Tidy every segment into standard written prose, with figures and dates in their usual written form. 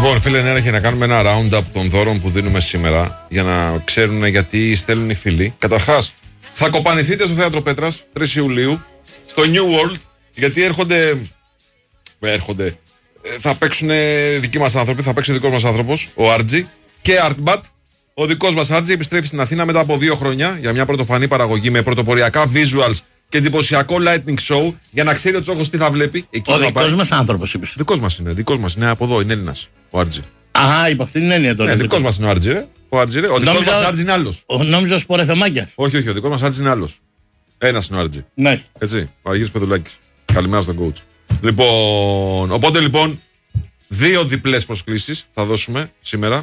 Λοιπόν, φίλε, έρχεται να κάνουμε ένα round-up των δώρων που δίνουμε σήμερα για να ξέρουν γιατί στέλνουν οι φίλοι. Καταρχάς, θα κοπανηθείτε στο Θέατρο Πέτρας 3 Ιουλίου στο New World, γιατί έρχονται. Θα παίξουν δικοί μας άνθρωποι, θα παίξει ο δικός μας άνθρωπος, ο Άρτζι και Artbat. Ο δικός μας Άρτζι επιστρέφει στην Αθήνα μετά από 2 χρόνια για μια πρωτοφανή παραγωγή με πρωτοποριακά visuals και εντυπωσιακό lightning show, για να ξέρει ο Τσόχος τι θα βλέπει. Ο δικός μας άνθρωπος, είπες. Δικός μας είναι από εδώ, είναι Έλληνας ο Άρτζι. Αχα, υπό αυτήν την έννοια τώρα. Ναι, δικός μας είναι ο Άρτζι, ρε. Ο δικός μας Άρτζι είναι άλλος. Ο νόμιζος Σπορεφεμάκιας. Όχι, ο δικός μας Άρτζι είναι άλλος. Ένας είναι ο Άρτζι. Ναι. Έτσι, ο Αργύρης Πεδουλάκης. Καλημέρα στον coach. Λοιπόν, οπότε λοιπόν, 2 διπλές προσκλήσεις θα δώσουμε σήμερα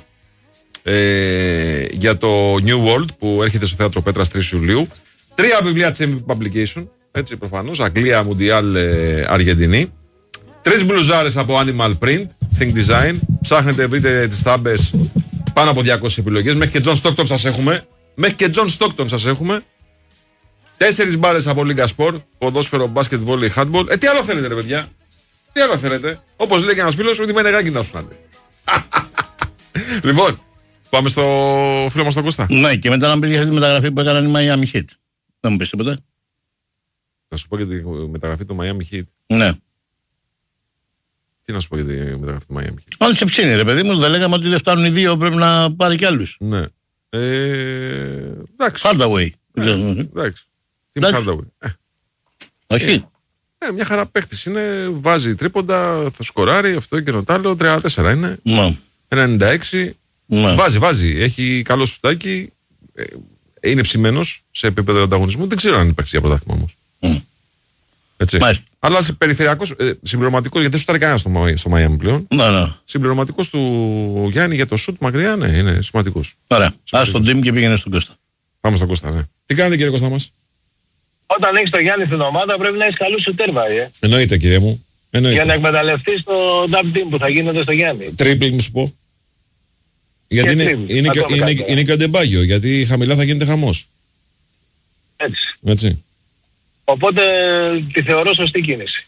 για το New World που έρχεται στο Θέατρο Πέτρας 3 Ιουλίου. 3 βιβλία της MVP Publication, έτσι προφανώς, Αγγλία, Μουντιάλ, Αργεντινή. 3 μπλουζάρες από Animal Print, Think Design. Ψάχνετε, βρείτε τις τάμπες, πάνω από 200 επιλογές. Μέχρι και John Stockton σας έχουμε. 4 μπάρες από Λίγκα Sport, ποδόσφαιρο, μπάσκετ, βόλεϊ, handball. Τι άλλο θέλετε, ρε παιδιά? Τι άλλο θέλετε? Όπως λέει και ένας φίλος, ότι με νεγάκι να σου φάνε. Λοιπόν, πάμε στο φίλο μας τον Κώστα. Ναι, και μετά να πει για αυτή τη μεταγραφή που έκαναν οι Miami Heat. Δεν μου πεις τίποτα. Θα σου πω για τη μεταγραφή του Miami Heat. Ναι. Τι να σου πω για τη μεταγραφή του Miami Heat? Όλοι σε ψήνει, ρε παιδί μου. Δεν λέγαμε ότι δεν φτάνουν οι 2, πρέπει να πάρει κι άλλους. Ναι. Εντάξει. Hardaway. Εντάξει. Τι με Hardaway. Όχι. Μια χαρά παίχτης είναι. Βάζει τρίποντα, θα σκοράρει αυτό και το άλλο. 34 είναι. 96. Βάζει. Έχει καλό σουτάκι. Είναι ψημένος σε επίπεδο ανταγωνισμού. Δεν ξέρω αν υπάρχει για πρωτάθλημα όμως. Έτσι. Αλλά σε περιφερειακός, συμπληρωματικός, γιατί δεν σουτάρει κανένα στο Miami πλέον. Ναι. Συμπληρωματικός του Γιάννη για το σουτ μακριά, ναι, είναι σημαντικός. Ωραία. Ας τον Τζιμ και πήγαινε στον Κώστα. Πάμε στον Κώστα, ναι. Τι κάνετε, κύριε Κώστα μας? Όταν έχεις το Γιάννη στην ομάδα πρέπει να έχεις καλούς σουτέρ, Εννοείται, κύριε μου. Για να εκμεταλλευτείς το dub team που θα γίνεται στο Γιάννη. Τρίπλ, μου σου πω. Γιατί είναι και ο Ντεμπάγιο, γιατί χαμηλά θα γίνεται χαμός. Έτσι. Οπότε τη θεωρώ σωστή κίνηση.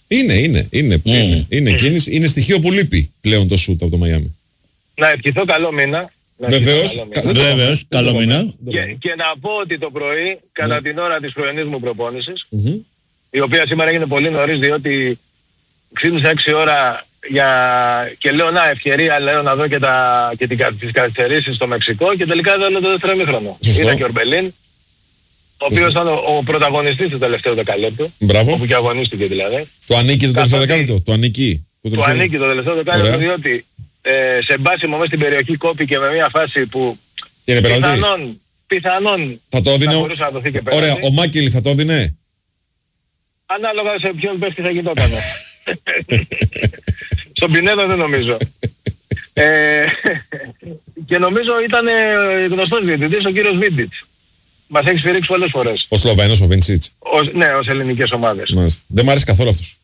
Είναι κίνηση. Είναι στοιχείο που λείπει πλέον το σουτ από το Μαϊάμι. Να ευχηθώ καλό μήνα. Βεβαίως, καλό μήνα. Και να πω ότι το πρωί, κατά την ώρα της πρωινής μου προπόνησης, η οποία σήμερα έγινε πολύ νωρίς, διότι ξύπνησα 6 ώρα και λέω να ευκαιρία, λέω να δω και τις καθυστερήσεις στο Μεξικό, και τελικά εδώ το δεύτερο ημίχρονο. Είδα και ο Ορμπελίν, ο οποίος ήταν ο πρωταγωνιστής του τελευταίου δεκαλέπτου, όπου και αγωνίστηκε δηλαδή. Το ανήκει το τελευταίο δεκάλεπτο. Το ανήκει το τελευταίο δεκάλεπτο, διότι σε μπάσιμο μέσα στην περιοχή κόπηκε με μια φάση που πιθανόν θα μπορούσε να δοθεί και πέρα. Ωραία, ο Μάκελη θα το έδινε. Ανάλογα σε ποιον πέφτει θα γινότανε. Στον Πινέδο δεν νομίζω. Και νομίζω ήταν γνωστός διαιτητής ο κύριος Βίντιτς. Μας έχει σφυρίξει πολλές φορές. Ο Σλοβαίνος, ο Βίντσιτς. Ναι, ως ελληνικές ομάδες. Δεν μ' άρεσε καθόλου αυτός.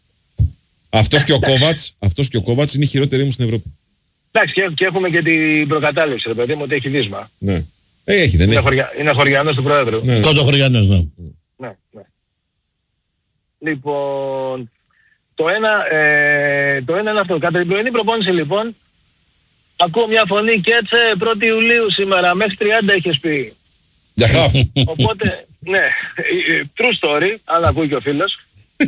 Αυτός και ο Κόβατς είναι οι χειρότεροι μου στην Ευρώπη. Εντάξει, και έχουμε και την προκατάληψη, ρε παιδί μου, ότι έχει δύσμα. Ναι. Έχει, δεν έχει. Είναι χωριανός του Πρόεδρου. Κόντο χωριανός, ναι. Ναι. Λοιπόν, το ένα είναι αυτό. Κατά την πρωινή προπόνηση λοιπόν, ακούω μια φωνή και έτσι 1η Ιουλίου σήμερα, μέχρι 30 έχεις πει. Για χαφ. Οπότε, ναι, true story, αν ακούει και ο φίλος.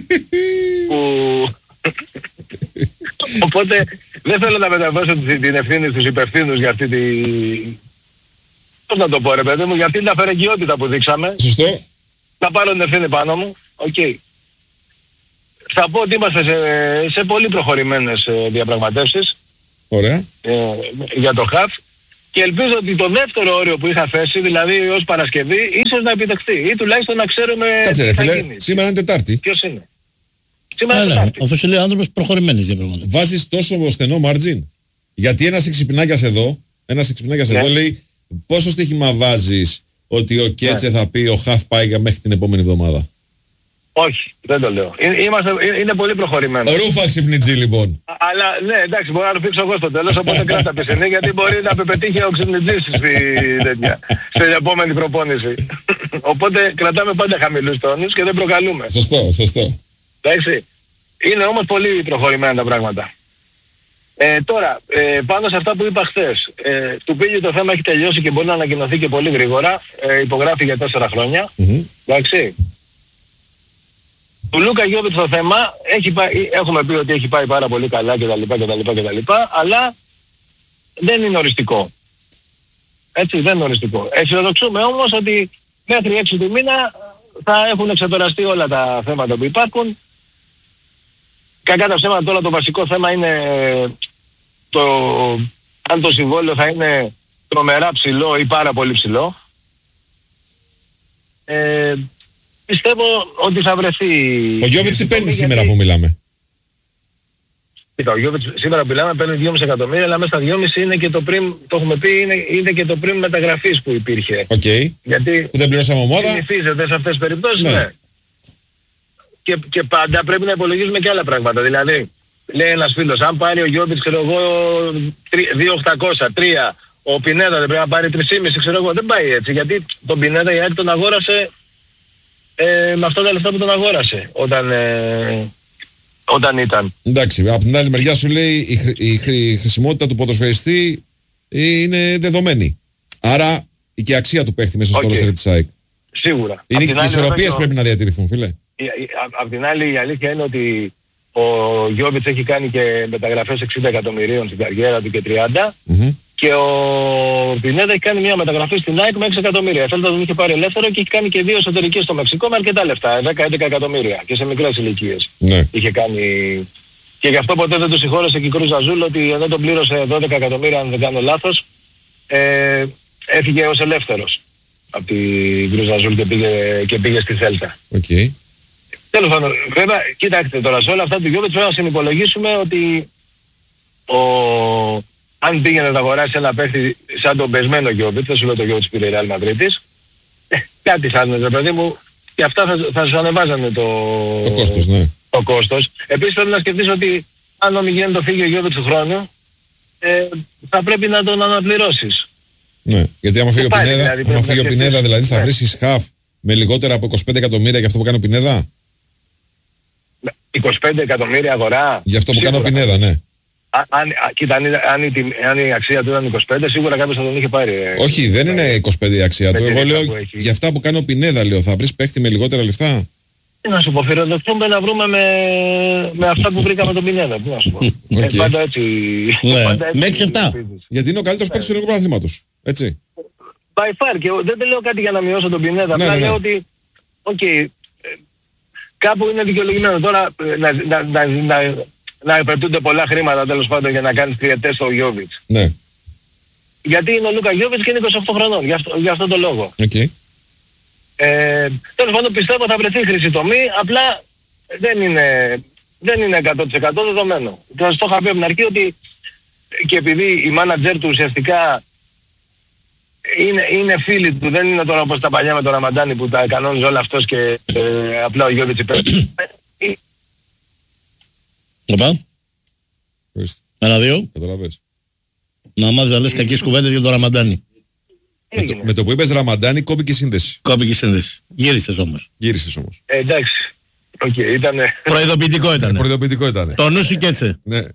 Οπότε δεν θέλω να μεταβάσω την ευθύνη στους υπευθύνους για αυτή τη... Πώς να το πω, ρε παιδί μου, για αυτή την αφαιρεγγιότητα που δείξαμε. Σωστό. Να πάρω την ευθύνη πάνω μου. Οκ. Θα πω ότι είμαστε σε πολύ προχωρημένες διαπραγματεύσεις. Ωραία. Για το ΧΑΦ. Και ελπίζω ότι το δεύτερο όριο που είχα θέσει, δηλαδή ως Παρασκευή, ίσως να επιτευχθεί. Ή τουλάχιστον να ξέρουμε τι θα γίνει. Σήμερα είναι Τετάρτη. Ποιος είναι? Σήμερα είναι Τετάρτη. Αφού σου λέει ο άνθρωπος προχωρημένες διαπραγματεύσεις. Βάζεις τόσο στενό margin. Γιατί ένας εξυπνάκιας εδώ λέει πόσο στοίχημα βάζεις ότι ο Κέτσε θα πει ο Χαφ πάει μέχρι την επόμενη εβδομάδα? Όχι, δεν το λέω. Είναι πολύ προχωρημένο. Ρούφα ξυπνιτζή λοιπόν. Αλλά ναι, εντάξει, μπορώ να το φίξω εγώ στο τέλος, οπότε κράτα πισινή, γιατί μπορεί να πετύχει ο ξυπνιτζής στην επόμενη προπόνηση. Οπότε κρατάμε πάντα χαμηλούς τόνους και δεν προκαλούμε. Σωστό. Εντάξει. Είναι όμως πολύ προχωρημένα τα πράγματα. Τώρα, πάνω σε αυτά που είπα χθες, του Πίλιου το θέμα έχει τελειώσει και μπορεί να ανακοινωθεί και πολύ γρήγορα. Υπογράφει για 4 χρόνια. Εντάξει. Του Λούκα Γιώβιτς το θέμα, έχουμε πει ότι έχει πάει πάρα πολύ καλά κτλ. Αλλά δεν είναι οριστικό. Έτσι, δεν είναι οριστικό. Αισιοδοξούμε όμως ότι μέχρι 6 του μήνα θα έχουν ξεπεραστεί όλα τα θέματα που υπάρχουν. Κακά τα ψέματα, τώρα το βασικό θέμα είναι αν το συμβόλαιο θα είναι τρομερά ψηλό ή πάρα πολύ ψηλό. Πιστεύω ότι θα βρεθεί... Ο Γιώβιτς τι παίρνει σήμερα που μιλάμε? Κοίτα, ο Γιώβιτς σήμερα που μιλάμε παίρνει 2,5 εκατομμύρια, αλλά μέσα στα 2,5 είναι και το πριν, το έχουμε πει, είναι και το πριν μεταγραφής που υπήρχε. Γιατί που δεν πληρώσαμε ομάδα. Συνηθίζεται σε αυτές τις περιπτώσεις, ναι. Και πάντα πρέπει να υπολογίζουμε και άλλα πράγματα. Δηλαδή, λέει ένας φίλος, αν πάρει ο Γιώβιτς, ξέρω εγώ, 2.800, 3, ο Πινέδα δεν πρέπει να πάρει 3,5, ξέρω εγώ. Δεν πάει έτσι, γιατί τον Πινέδα η ΑΕΚ τον αγόρασε με αυτά τα λεφτά που τον αγόρασε όταν ήταν. Εντάξει, από την άλλη μεριά σου λέει η χρησιμότητα του ποδοσφαιριστή είναι δεδομένη. Άρα και η αξία του παίχτη μέσα στο ρόστερ της ΑΕΚ. Σίγουρα. Είναι και οι ισορροπίες πρέπει να διατηρηθούν, φίλε. Απ' την άλλη η αλήθεια είναι ότι ο Γιώβιτς έχει κάνει και μεταγραφές 60 εκατομμυρίων στην καριέρα του και 30 και ο Πινέδα έχει κάνει μια μεταγραφή στην ΑΕΚ με 6 εκατομμύρια. Θέλετε να τον είχε πάρει ελεύθερο και έχει κάνει και 2 εσωτερικές στο Μεξικό με αρκετά λεφτά, 10-11 εκατομμύρια και σε μικρές ηλικίες. Είχε κάνει... Και γι' αυτό ποτέ δεν του συγχώρεσε και η Κρούζ Αζούλ ότι δεν τον πλήρωσε 12 εκατομμύρια αν δεν κάνω λάθος. Έφυγε ως ελεύθερος από την Κρούζ Αζούλ και πήγε στη Θέλτα. Τέλος πάντων, βέβαια, κοιτάξτε τώρα, σε όλα αυτά του Γιώβιτς πρέπει να συνυπολογίσουμε ότι αν πήγαινε να αγοράσει ένα παίχτη σαν τον πεσμένο Γιώβιτς, δεν σου λέω το Γιώβιτς πήρε η Ρεάλ Μαδρίτης, κάτι θα είναι, παιδί μου, και αυτά θα σου ανεβάζανε το κόστος, ναι. Το κόστος. Επίσης πρέπει να σκεφτείς ότι αν ομιγένει το φύγει ο Γιώβιτς του χρόνου, θα πρέπει να τον αναπληρώσεις. Ναι, γιατί άμα φύγει ο Πινέδα, δηλαδή θα βρίσκεις χαφ με λιγότερα από 25 εκατομμύρια για αυτό που κάνει ο Πινέδα. 25 εκατομμύρια αγορά. Για αυτό που κάνει ο Πινέδα, ναι. Κοίτα, αν η αξία του ήταν 25, σίγουρα κάποιος θα τον είχε πάρει. Όχι, δεν είναι 25 η αξία του. Εγώ λέω για αυτά που κάνει ο Πινέδα, λέω. Θα βρεις παίχτη με λιγότερα λεφτά. Τι να σου πω, φιλοδοξούμε να βρούμε με αυτά που βρήκαμε τον Πινέδα. Τι να σου πω. Πάντα έτσι. Με 6-7. Γιατί είναι ο καλύτερος παίκτης του ελληνικού πρωταθλήματος. Έτσι. By far, και δεν λέω κάτι για να μειώσω τον Πινέδα. Απλά λέω ότι, κάπου είναι δικαιολογημένο τώρα να επερτούνται πολλά χρήματα τέλος πάντων για να κάνεις τριετές στο Γιώβιτς. Ναι. Γιατί είναι ο Λούκα Γιώβιτς και είναι 28 χρονών, για αυτό το λόγο. Τέλος πάντων πιστεύω θα βρεθεί χρυσή τομή, απλά δεν είναι 100% δεδομένο. Θα σας το είχα πει από την αρχή ότι και επειδή η μάνατζερ του ουσιαστικά είναι φίλοι του, δεν είναι τώρα όπως τα παλιά με τον Ραμαντάνη που τα κανόνιζε όλα αυτός και απλά ο Γιώβιτς υπέροχος. Οπα. Ένα-δύο. Καταλαβες. Να μάθεις να λες κακές κουβέντες για τον Ραμαντάνη. Με το που είπες Ραμαντάνη κόπηκε η σύνδεση. Κόπηκε η σύνδεση. Γύρισες όμως. Εντάξει. Ήτανε... Προειδοποιητικό ήτανε. Προειδοποιητικό ήτανε. Το νου σου και έτσι. Ναι.